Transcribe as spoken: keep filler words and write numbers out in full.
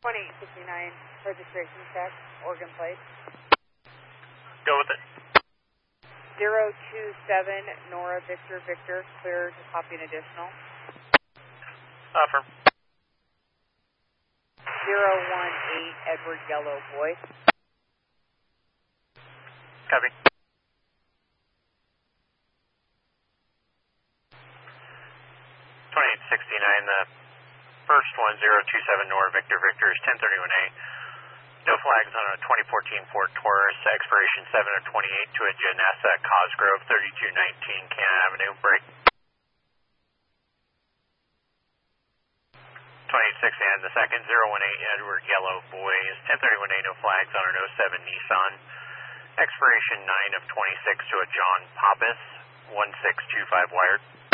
twenty-eight sixty-nine, registration check, Oregon plate. Go with it. zero two seven, Nora Victor Victor, clear to copy an additional. Affirm. zero one eight, Edward Yellow Boy. Copy. twenty-eight sixty-nine, the first one, zero two seven, Nora Victor Victor is ten thirty-one A. No flags on a twenty fourteen Ford Taurus, expiration seven of twenty-eight to a Janessa Cosgrove, thirty-two nineteen Cannon Avenue, break. twenty-eight sixty-nine, the second, zero one eight, Edward Yellow Boy is ten thirty-one A, no flags on an oh seven Nissan, expiration nine of twenty-six to a John Pappas, one six two five wired.